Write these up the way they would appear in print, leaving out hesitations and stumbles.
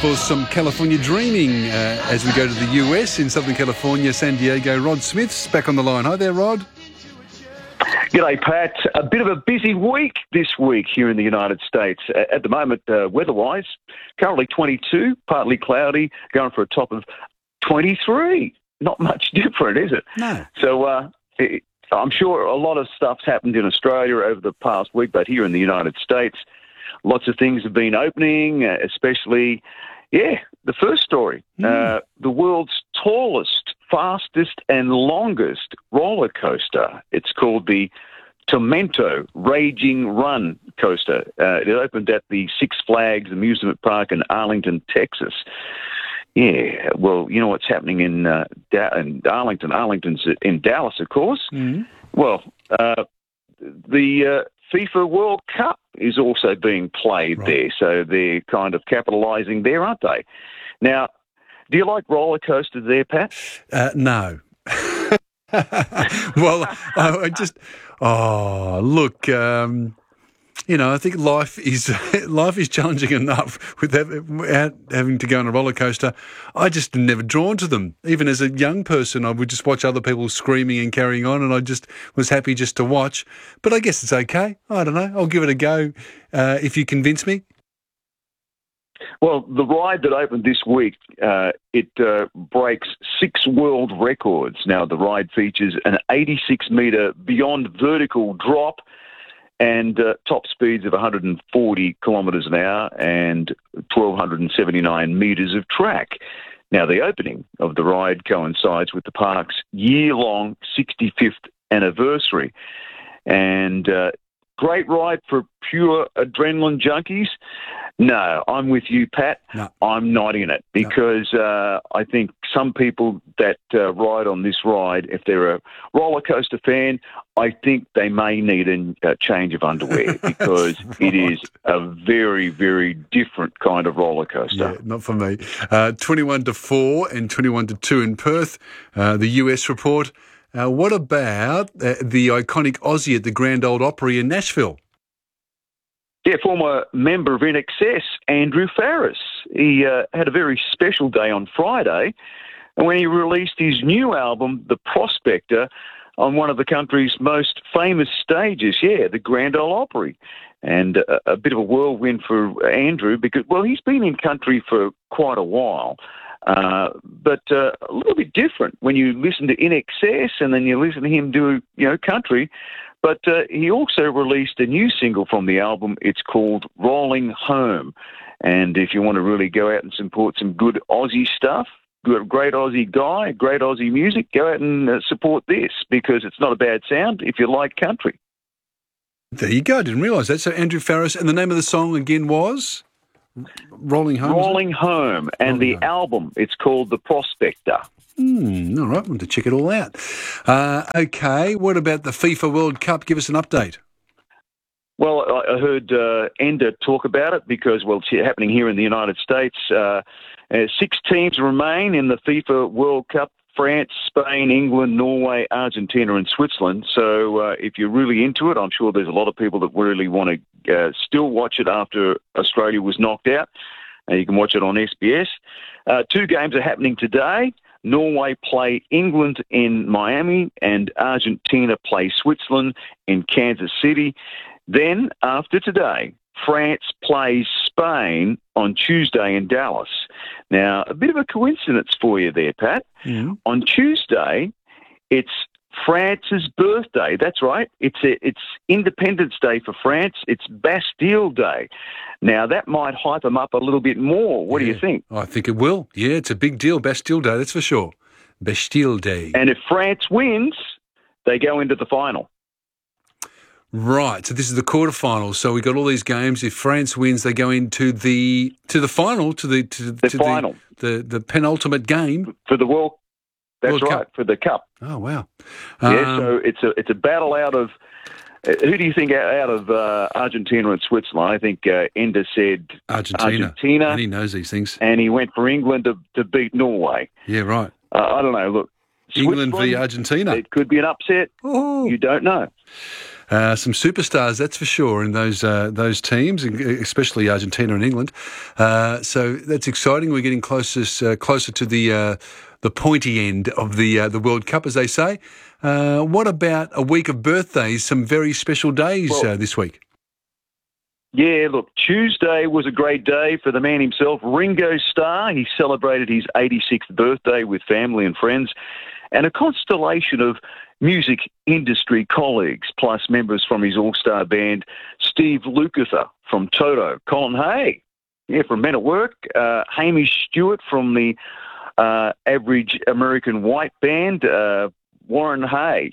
for some California dreaming as we go to the US in Southern California, San Diego. Rod Smith's back on the line. Hi there, Rod. G'day, Pat. A bit of a busy week this week here in the United States. At the moment, weather-wise, currently 22, partly cloudy, going for a top of 23. Not much different, is it? No. So I'm sure a lot of stuff's happened in Australia over the past week, but here in the United States, lots of things have been opening, especially, the first story. The world's tallest, fastest and longest roller coaster. It's called the Tormento Raging Run coaster. It opened at the Six Flags amusement park in Arlington, Texas. Yeah, well, you know what's happening in Arlington. Arlington's in Dallas, of course. Mm-hmm. Well, the FIFA World Cup is also being played there, so they're kind of capitalising there, aren't they? Now, do you like roller coasters there, Pat? No. Well, look, I think life is challenging enough without having to go on a roller coaster. I just am never drawn to them. Even as a young person, I would just watch other people screaming and carrying on, and I just was happy just to watch. But I guess it's okay. I don't know. I'll give it a go if you convince me. Well, the ride that opened this week, it breaks 6 world records. Now, the ride features an 86-metre beyond vertical drop and top speeds of 140 kilometres an hour and 1,279 metres of track. Now, the opening of the ride coincides with the park's year-long 65th anniversary. And great ride for pure adrenaline junkies? No, I'm with you, Pat. No. I'm not in it because I think some people that ride on this ride, if they're a roller coaster fan, I think they may need a change of underwear because it is a very, very different kind of roller coaster. Yeah, not for me. 21-4 and 21-2 in Perth, the US report. What about the iconic Aussie at the Grand Ole Opry in Nashville? Yeah, former member of INXS, Andrew Farriss. He had a very special day on Friday when he released his new album, The Prospector, on one of the country's most famous stages, the Grand Ole Opry. And a bit of a whirlwind for Andrew because, well, he's been in country for quite a while. But a little bit different when you listen to INXS and then you listen to him do, country. But he also released a new single from the album. It's called Rolling Home. And if you want to really go out and support some good Aussie stuff, great Aussie guy, great Aussie music, go out and support this because it's not a bad sound if you like country. There you go. I didn't realise that. So Andrew Farriss, and the name of the song again was? Rolling Home? Rolling Home. And the album, it's called The Prospector. All right, I want to check it all out. Okay, what about the FIFA World Cup? Give us an update. Well, I heard Enda talk about it because, well, it's happening here in the United States. 6 teams remain in the FIFA World Cup: France, Spain, England, Norway, Argentina and Switzerland. So if you're really into it, I'm sure there's a lot of people that really want to still watch it after Australia was knocked out. You can watch it on SBS. 2 games are happening today. Norway play England in Miami and Argentina play Switzerland in Kansas City. Then, after today, France plays Spain on Tuesday in Dallas. Now, a bit of a coincidence for you there, Pat. Mm-hmm. On Tuesday, it's France's birthday. That's right. It's Independence Day for France. It's Bastille Day. Now, that might hype them up a little bit more. What do you think? I think it will. Yeah, it's a big deal. Bastille Day, that's for sure. Bastille Day. And if France wins, they go into the final. Right, so this is the quarterfinals. So we got all these games. If France wins, they go into the final, to the final, the penultimate game for the World. That's World right, Cup. for the Cup. Oh wow! So it's a battle out of. Who do you think out of Argentina and Switzerland? I think Enda said Argentina. And he knows these things. And he went for England to beat Norway. Yeah, right. I don't know. Look, England v Argentina. It could be an upset. Oh. You don't know. Some superstars, that's for sure, in those teams, especially Argentina and England. So that's exciting. We're getting closer to the pointy end of the World Cup, as they say. What about a week of birthdays? Some very special days this week. Yeah, look, Tuesday was a great day for the man himself, Ringo Starr. He celebrated his 86th birthday with family and friends, and a constellation of music industry colleagues, plus members from his all-star band, Steve Lukather from Toto, Colin Hay, from Men at Work, Hamish Stewart from the Average American White Band, Warren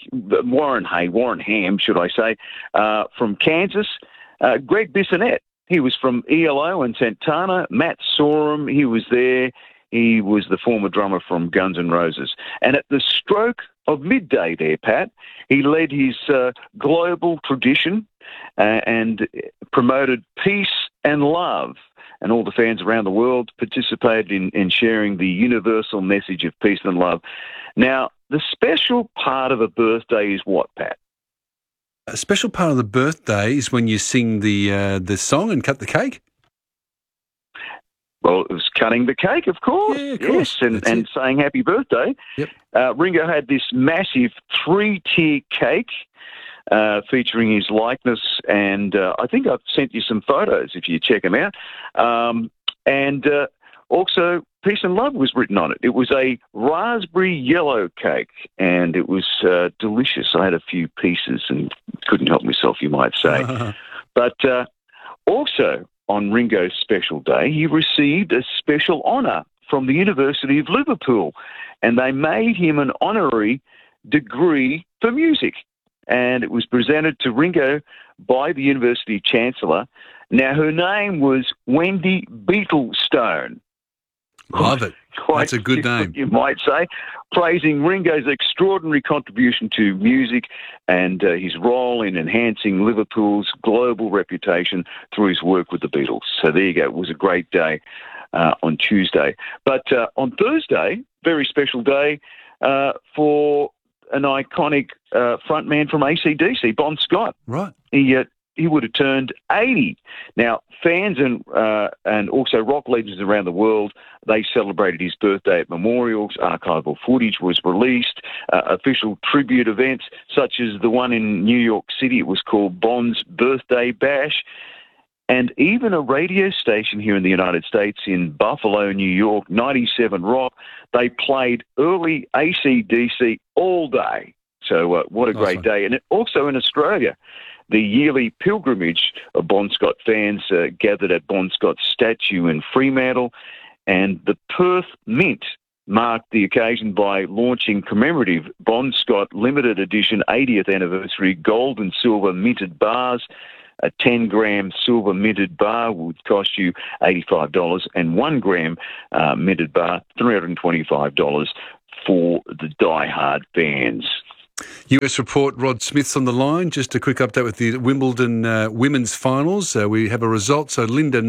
Ham, should I say, from Kansas, Greg Bissonette, he was from ELO and Santana. Matt Sorum, he was there. He was the former drummer from Guns N' Roses. And at the stroke of midday there, Pat, he led his global tradition and promoted peace and love. And all the fans around the world participated in sharing the universal message of peace and love. Now, the special part of a birthday is what, Pat? A special part of the birthday is when you sing the song and cut the cake? Well, it was cutting the cake, of course. Yeah, of course. Yes, and saying happy birthday. Yep. Ringo had this massive 3-tier cake featuring his likeness, and I think I've sent you some photos if you check them out. Also, Peace and Love was written on it. It was a raspberry yellow cake, and it was delicious. I had a few pieces and couldn't help myself, you might say. But also, on Ringo's special day, he received a special honour from the University of Liverpool, and they made him an honorary degree for music. And it was presented to Ringo by the University Chancellor. Now, her name was Wendy Beetlestone. Love it. That's a good name. You might say, praising Ringo's extraordinary contribution to music and his role in enhancing Liverpool's global reputation through his work with the Beatles. So there you go. It was a great day on Tuesday. But on Thursday, very special day for an iconic frontman from AC/DC, Bon Scott. Right. He would have turned 80. Now, fans and also rock legends around the world, they celebrated his birthday at memorials. Archival footage was released. Official tribute events, such as the one in New York City. It was called Bon's Birthday Bash. And even a radio station here in the United States in Buffalo, New York, 97 Rock, they played early AC/DC all day. So what a great day. And also in Australia, the yearly pilgrimage of Bon Scott fans gathered at Bon Scott's statue in Fremantle, and the Perth Mint marked the occasion by launching commemorative Bon Scott limited edition 80th anniversary gold and silver minted bars. A 10-gram silver minted bar would cost you $85, and 1 gram minted bar, $325 for the die-hard fans. US Report, Rod Smith's on the line. Just a quick update with the Wimbledon women's finals. We have a result. So Linda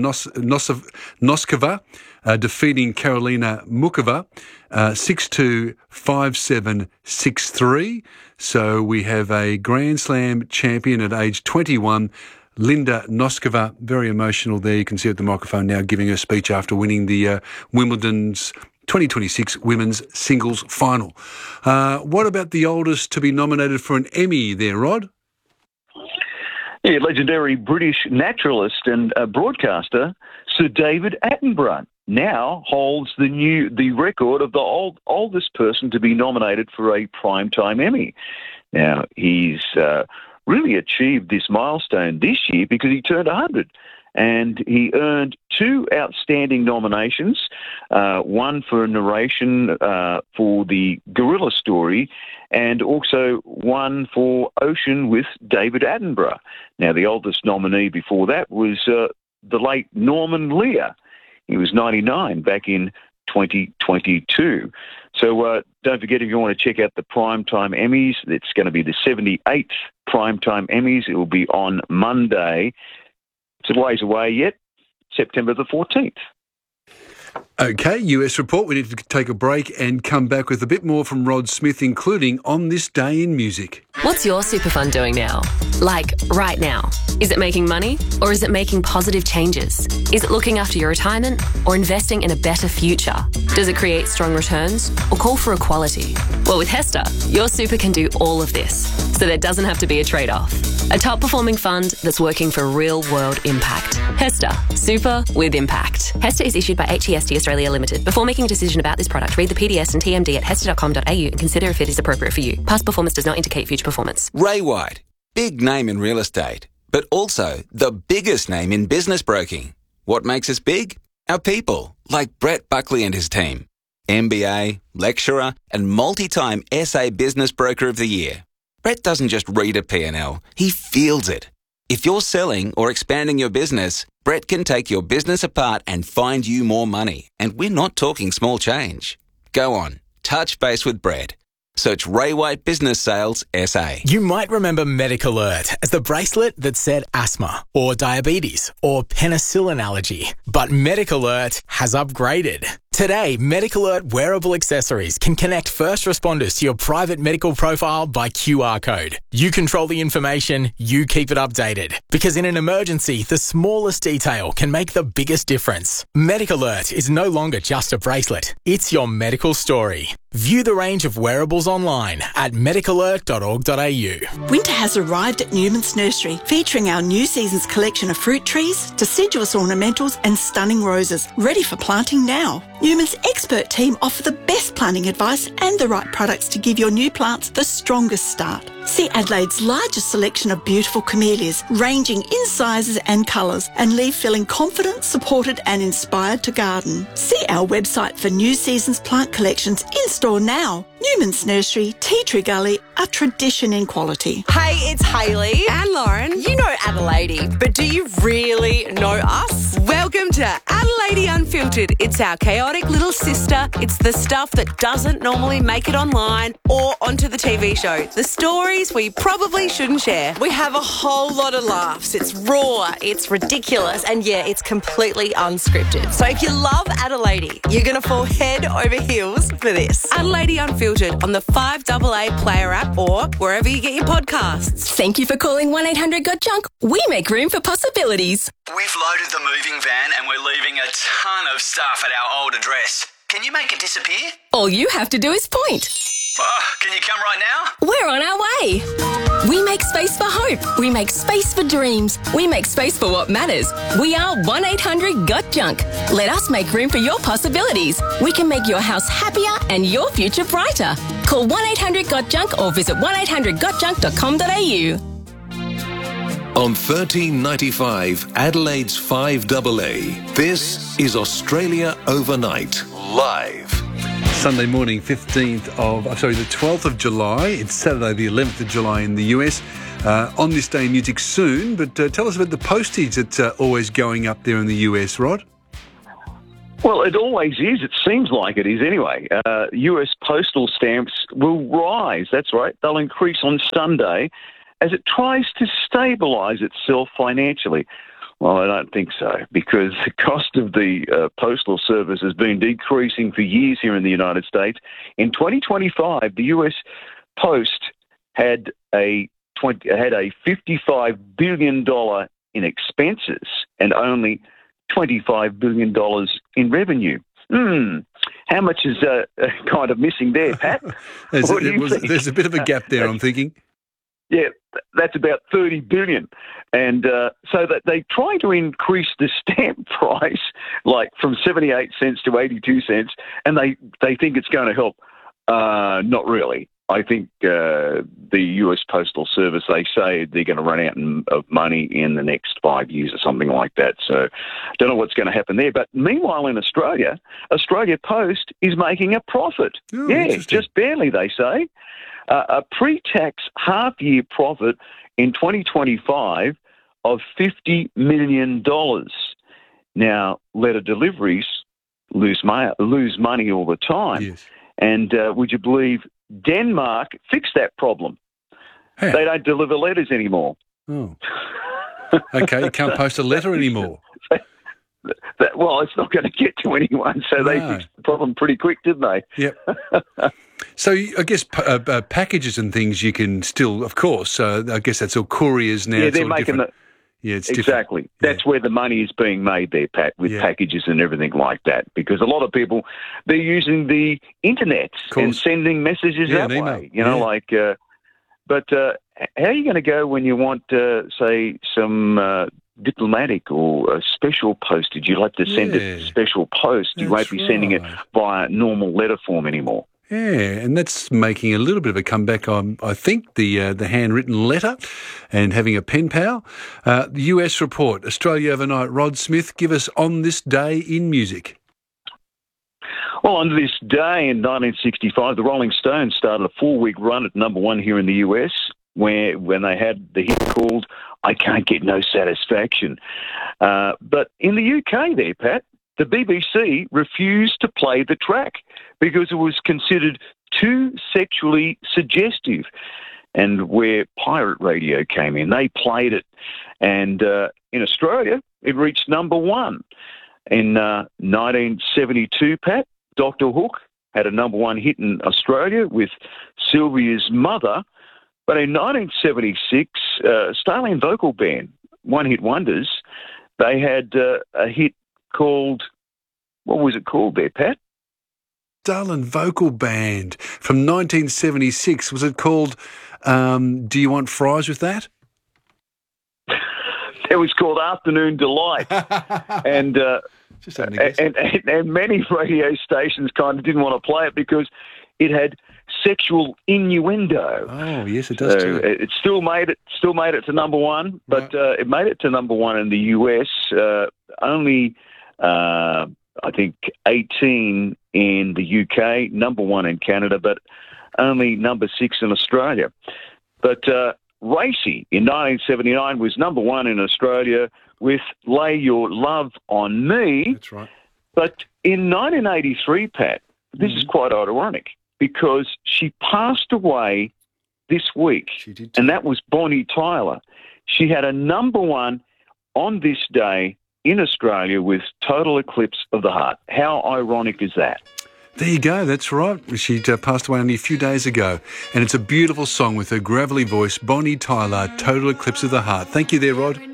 Noskova defeating Karolina Muchova 6-2, 5-7, 6-3. So we have a Grand Slam champion at age 21, Linda Noskova. Very emotional there. You can see at the microphone now giving her speech after winning the Wimbledon's 2026 Women's Singles Final. What about the oldest to be nominated for an Emmy there, Rod? Yeah, legendary British naturalist and broadcaster Sir David Attenborough now holds the record of the oldest person to be nominated for a Primetime Emmy. Now, he's really achieved this milestone this year because he turned 100. And he earned 2 outstanding nominations, one for narration for the Gorilla Story, and also one for Ocean with David Attenborough. Now, the oldest nominee before that was the late Norman Lear. He was 99 back in 2022. So don't forget, if you want to check out the Primetime Emmys, it's going to be the 78th Primetime Emmys. It will be on Monday. It's a ways away yet, September the 14th. Okay, US report. We need to take a break and come back with a bit more from Rod Smith, including On This Day in Music. What's your super fund doing now? Like, right now. Is it making money or is it making positive changes? Is it looking after your retirement or investing in a better future? Does it create strong returns or call for equality? Well, with HESTA, your super can do all of this, so there doesn't have to be a trade-off. A top-performing fund that's working for real-world impact. HESTA, super with impact. HESTA is issued by HEST Australia Limited. Before making a decision about this product, read the PDS and TMD at hesta.com.au and consider if it is appropriate for you. Past performance does not indicate future performance. Ray White, big name in real estate, but also the biggest name in business broking. What makes us big? Our people, like Brett Buckley and his team. MBA, lecturer, and multi-time SA Business Broker of the Year. Brett doesn't just read a P&L, he feels it. If you're selling or expanding your business, Brett can take your business apart and find you more money. And we're not talking small change. Go on, touch base with Brett. Search Ray White Business Sales SA. You might remember MedicAlert as the bracelet that said asthma or diabetes or penicillin allergy. But MedicAlert has upgraded. Today, MedicAlert wearable accessories can connect first responders to your private medical profile by QR code. You control the information, you keep it updated. Because in an emergency, the smallest detail can make the biggest difference. MedicAlert is no longer just a bracelet. It's your medical story. View the range of wearables online at medicalert.org.au. Winter has arrived at Newman's Nursery, featuring our new season's collection of fruit trees, deciduous ornamentals and stunning roses, ready for planting now. Newman's expert team offer the best planting advice and the right products to give your new plants the strongest start. See Adelaide's largest selection of beautiful camellias, ranging in sizes and colours, and leave feeling confident, supported and inspired to garden. See our website for new season's plant collections in store now. Newman's Nursery, Tea Tree Gully, a tradition in quality. Hey, it's Hayley and Lauren. You know Adelaide, but do you really know us? Welcome to Adelaide Unfiltered. It's our chaotic little sister. It's the stuff that doesn't normally make it online or onto the TV show. The stories we probably shouldn't share. We have a whole lot of laughs. It's raw, it's ridiculous, and yeah, it's completely unscripted. So if you love Adelaide, you're going to fall head over heels for this. Adelaide Unfiltered on the 5AA Player app or wherever you get your podcasts. Thank you for calling 1-800-GOT-JUNK. We make room for possibilities. We've loaded the moving van and we're leaving a ton of stuff at our old address. Can you make it disappear? All you have to do is point. Oh, can you come right now? We're on our way. We make space for hope. We make space for dreams. We make space for what matters. We are 1-800-GOT-JUNK. Let us make room for your possibilities. We can make your house happier and your future brighter. Call 1-800-GOT-JUNK or visit 1-800-GOTJUNK.com.au. On 1395 Adelaide's 5AA, this is Australia Overnight, live. Sunday morning, the 12th of July. It's Saturday, the 11th of July in the US. On This Day in Music soon, but tell us about the postage that's always going up there in the US, Rod. Well, it always is. It seems like it is anyway. US postal stamps will rise. That's right. They'll increase on Sunday as it tries to stabilise itself financially. Well, I don't think so, because the cost of the postal service has been decreasing for years here in the United States. In 2025, the US Post had a $55 billion in expenses and only $25 billion in revenue. How much is kind of missing there, Pat? There's a bit of a gap there, I'm thinking. Yeah, that's about $30 billion. And so that they're trying to increase the stamp price, like from 78 cents to 82 cents, and they think it's going to help. Not really. I think the US Postal Service, they say they're going to run out of money in the next 5 years or something like that. So don't know what's going to happen there. But meanwhile in Australia Post is making a profit. Oh, yeah, just barely, they say. A pre-tax half-year profit in 2025 of $50 million. Now, letter deliveries lose money all the time. Yes. And would you believe Denmark fixed that problem? Hey. They don't deliver letters anymore. Oh. Okay, you can't post a letter anymore. well, it's not going to get to anyone, so they fixed the problem pretty quick, didn't they? Yep. So I guess packages and things you can still, of course, I guess that's all couriers now. Yeah, they're making different. Yeah, it's exactly. Different. That's where the money is being made there, Pat, with packages and everything like that. Because a lot of people, they're using the internet and sending messages that way. You know, but how are you going to go when you want, say, some diplomatic or special postage? You'll have to send it special post. You won't be sending it via normal letter form anymore. Yeah, and that's making a little bit of a comeback on, I think, the handwritten letter and having a pen pal. The US report, Australia overnight. Rod Smith, give us on this day in music. Well, on this day in 1965, the Rolling Stones started a 4-week run at number one here in the US, when they had the hit called I Can't Get No Satisfaction. But in the UK there, Pat, the BBC refused to play the track because it was considered too sexually suggestive. And where pirate radio came in, they played it. And in Australia, it reached number one. In 1972, Pat, Dr. Hook had a number one hit in Australia with Sylvia's Mother. But in 1976, Starland Vocal Band, One Hit Wonders, they had a hit called, what was it called there, Pat? Starland Vocal Band from 1976. Was it called Do You Want Fries With That? It was called Afternoon Delight. And many radio stations kind of didn't want to play it because it had sexual innuendo. Oh, yes, it does too. It still made it to number one, but it made it to number one in the US. Only, I think, 18 in the UK, number one in Canada, but only number 6 in Australia. But Racy in 1979 was number one in Australia with Lay Your Love on Me. That's right. But in 1983, Pat, this is quite ironic because she passed away this week. She did too. And that was Bonnie Tyler. She had a number one on this day in Australia with Total Eclipse of the Heart. How ironic is that? There you go, that's right. She passed away only a few days ago. And it's a beautiful song with her gravelly voice, Bonnie Tyler, Total Eclipse of the Heart. Thank you there, Rod.